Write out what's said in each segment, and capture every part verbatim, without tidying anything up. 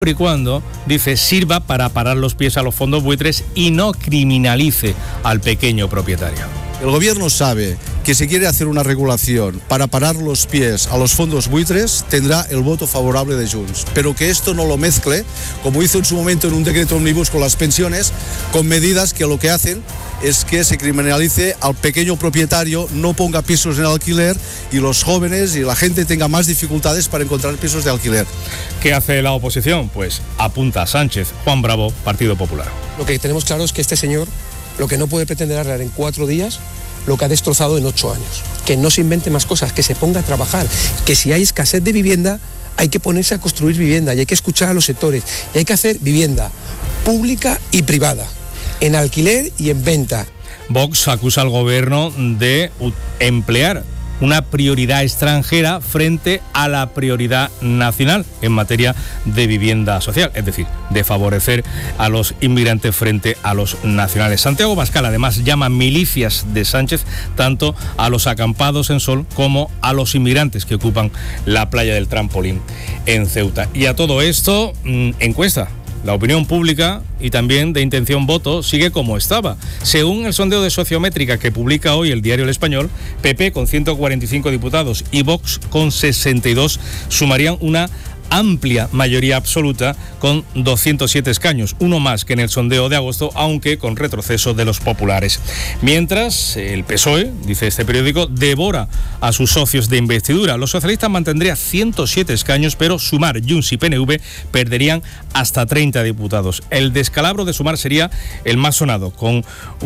y cuando, dice, sirva para parar los pies a los fondos buitres y no criminalice al pequeño propietario. El gobierno sabe que si quiere hacer una regulación para parar los pies a los fondos buitres, tendrá el voto favorable de Junts, pero que esto no lo mezcle, como hizo en su momento en un decreto omnibus con las pensiones, con medidas que lo que hacen es que se criminalice al pequeño propietario, no ponga pisos en alquiler y los jóvenes y la gente tenga más dificultades para encontrar pisos de alquiler. ¿Qué hace la oposición? Pues apunta a Sánchez. Juan Bravo, Partido Popular. Lo que tenemos claro es que este señor lo que no puede pretender arreglar en cuatro días lo que ha destrozado en ocho años. Que no se invente más cosas, que se ponga a trabajar, que si hay escasez de vivienda hay que ponerse a construir vivienda y hay que escuchar a los sectores y hay que hacer vivienda pública y privada, en alquiler y en venta. Vox acusa al gobierno de emplear una prioridad extranjera frente a la prioridad nacional en materia de vivienda social, es decir, de favorecer a los inmigrantes frente a los nacionales. Santiago Abascal además llama milicias de Sánchez tanto a los acampados en Sol como a los inmigrantes que ocupan la playa del Trampolín en Ceuta. Y a todo esto, mmm, encuesta. La opinión pública y también de intención voto sigue como estaba. Según el sondeo de Sociométrica que publica hoy el diario El Español, P P con ciento cuarenta y cinco diputados y Vox con sesenta y dos sumarían una amplia mayoría absoluta con doscientos siete escaños, uno más que en el sondeo de agosto, aunque con retroceso de los populares. Mientras, el P S O E, dice este periódico, devora a sus socios de investidura. Los socialistas mantendrían ciento siete escaños, pero Sumar, Junts y P N V perderían hasta treinta diputados. El descalabro de Sumar sería el más sonado, con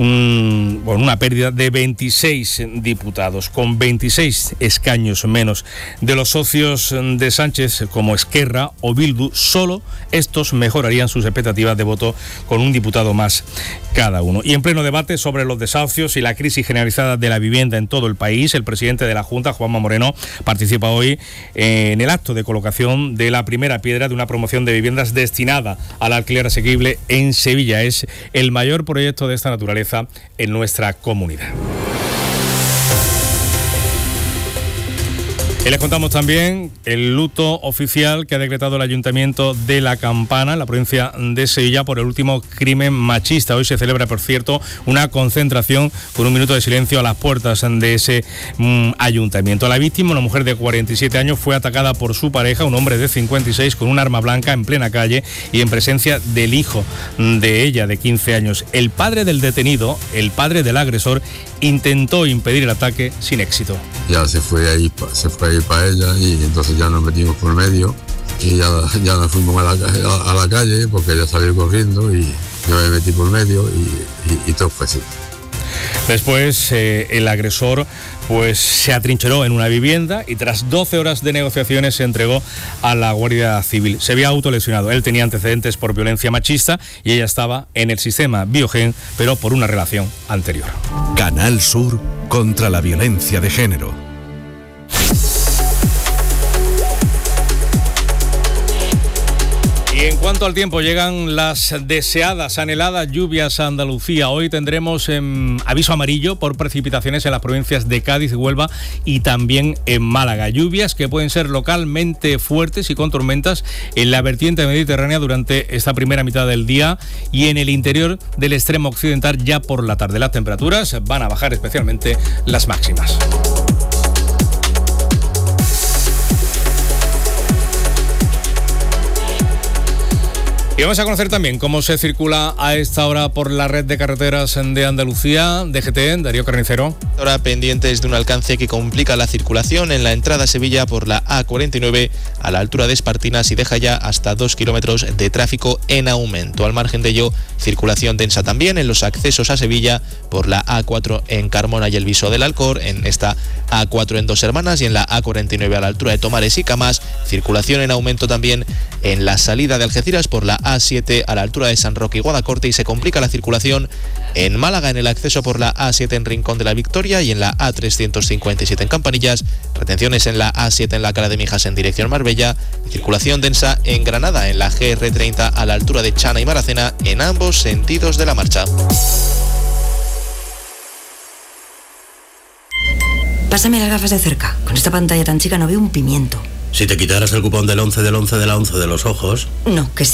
un, bueno, una pérdida de veintiséis diputados, con veintiséis escaños menos. De los socios de Sánchez, como Esquerra o Bildu, solo estos mejorarían sus expectativas de voto con un diputado más cada uno. Y en pleno debate sobre los desahucios y la crisis generalizada de la vivienda en todo el país, el presidente de la Junta, Juanma Moreno, participa hoy en el acto de colocación de la primera piedra de una promoción de viviendas destinada al alquiler asequible en Sevilla. Es el mayor proyecto de esta naturaleza en nuestra comunidad. Y les contamos también el luto oficial que ha decretado el Ayuntamiento de La Campana, en la provincia de Sevilla, por el último crimen machista. Hoy se celebra, por cierto, una concentración con un minuto de silencio a las puertas de ese mm, ayuntamiento. La víctima, una mujer de cuarenta y siete años, fue atacada por su pareja, un hombre de cincuenta y seis, con un arma blanca en plena calle y en presencia del hijo de ella, de quince años. El padre del detenido, el padre del agresor, intentó impedir el ataque sin éxito. Ya se fue ahí, se fue ahí para ella y entonces ya nos metimos por medio y ya, ya nos fuimos a la, a, a la calle porque ella salió corriendo y yo me metí por medio y, y, y todo fue así. Después eh, el agresor pues se atrincheró en una vivienda y tras doce horas de negociaciones se entregó a la Guardia Civil. Se había autolesionado. Él tenía antecedentes por violencia machista y ella estaba en el sistema Biogen, pero por una relación anterior. Canal Sur contra la violencia de género. Y en cuanto al tiempo, llegan las deseadas, anheladas lluvias a Andalucía. Hoy tendremos eh, aviso amarillo por precipitaciones en las provincias de Cádiz, Huelva y también en Málaga. Lluvias que pueden ser localmente fuertes y con tormentas en la vertiente mediterránea durante esta primera mitad del día y en el interior del extremo occidental ya por la tarde. Las temperaturas van a bajar, especialmente las máximas. Y vamos a conocer también cómo se circula a esta hora por la red de carreteras de Andalucía. D G T, Darío Carnicero. Ahora pendientes de un alcance que complica la circulación en la entrada a Sevilla por la A cuarenta y nueve a la altura de Espartinas y deja ya hasta dos kilómetros de tráfico en aumento. Al margen de ello, circulación densa también en los accesos a Sevilla por la A cuatro en Carmona y el Viso del Alcor, en esta A cuatro en Dos Hermanas y en la A cuarenta y nueve a la altura de Tomares y Camas. Circulación en aumento también en la salida de Algeciras por la A siete a la altura de San Roque y Guadacorte y se complica la circulación en Málaga en el acceso por la A siete en Rincón de la Victoria y en la A trescientos cincuenta y siete en Campanillas, retenciones en la A siete en la Cala de Mijas en dirección Marbella, circulación densa en Granada en la G R treinta a la altura de Chana y Maracena en ambos sentidos de la marcha. Pásame las gafas de cerca, con esta pantalla tan chica no veo un pimiento. Si te quitaras el cupón del once del once de la once de los ojos... No, que